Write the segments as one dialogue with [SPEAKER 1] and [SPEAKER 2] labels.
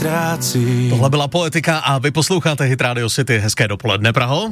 [SPEAKER 1] ztrácí.
[SPEAKER 2] Tohle byla Poetika a vy posloucháte Hit Radio City. Hezké dopoledne, Praho.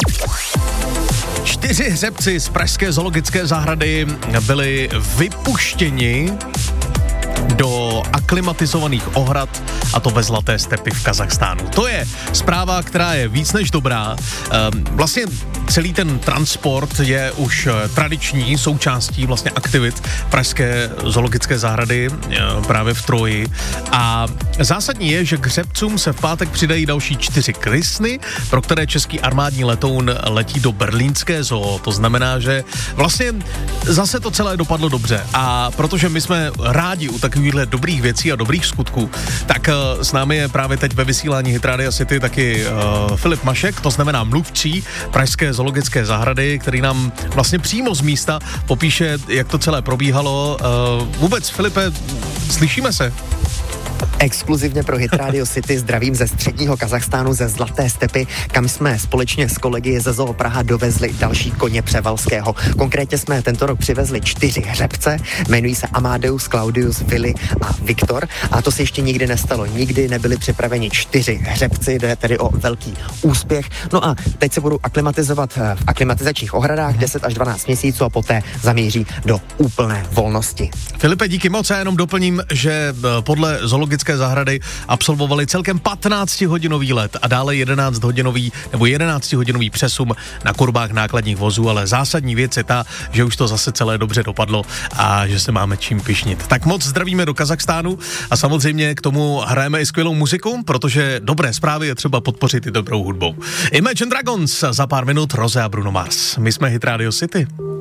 [SPEAKER 2] 4 hřebci z pražské zoologické zahrady byli vypuštěni do aklimatizovaných ohrad, a to ve Zlaté stepi v Kazachstánu. To je zpráva, která je víc než dobrá. Vlastně celý ten transport je už tradiční součástí vlastně aktivit pražské zoologické zahrady právě v Troji. A zásadní je, že k hřebcům se v pátek přidají další 4 krysny, pro které český armádní letoun letí do berlínské zoo. To znamená, že vlastně zase to celé dopadlo dobře. A protože my jsme rádi u takovýchhle dobrých věcí a dobrých skutků, tak s námi je právě teď ve vysílání Hit Radio City taky Filip Mašek, to znamená mluvčí pražské zoologické zahrady, který nám vlastně přímo z místa popíše, jak to celé probíhalo. Vůbec, Filipe, slyšíme se?
[SPEAKER 3] Exkluzivně pro Hit Radio City zdravím ze středního Kazachstánu, ze Zlaté stepy, kam jsme společně s kolegy ze Zoo Praha dovezli další koně Převalského. Konkrétně jsme tento rok přivezli 4 hřebce, jmenují se Amadeus, Claudius, Willy a Viktor, a to se ještě nikdy nestalo. Nikdy nebyli připraveni 4 hřebci, jde tedy o velký úspěch. No a teď se budou aklimatizovat v aklimatizačních ohradách 10 až 12 měsíců a poté zamíří do úplné volnosti.
[SPEAKER 2] Filipe, díky moc, já jenom doplním, že podle zoologické zahrady absolvovali celkem 15-hodinový let a dále 11-hodinový přesun na kurbách nákladních vozů, ale zásadní věc je ta, že už to zase celé dobře dopadlo a že se máme čím pyšnit. Tak moc zdravíme do Kazachstánu a samozřejmě k tomu hrajeme i skvělou muziku, protože dobré zprávy je třeba podpořit i dobrou hudbou. Imagine Dragons za pár minut, Rose a Bruno Mars. My jsme Hit Radio City.